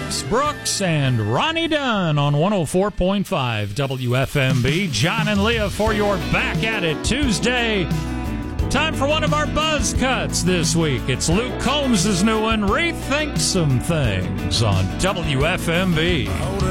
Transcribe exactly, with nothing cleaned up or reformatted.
Alex Brooks and Ronnie Dunn on one oh four point five W F M B. John and Leah for your Back at It Tuesday. Time for one of our buzz cuts this week. It's Luke Combs' new one, Rethink Some Things, on W F M B.